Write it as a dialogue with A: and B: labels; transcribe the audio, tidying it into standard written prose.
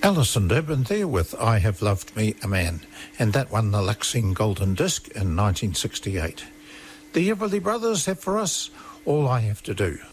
A: Alison Durbin there with I Have Loved Me a Man, and that won the Luxing Golden Disc in 1968. The Everly Brothers have for us All I Have to Do.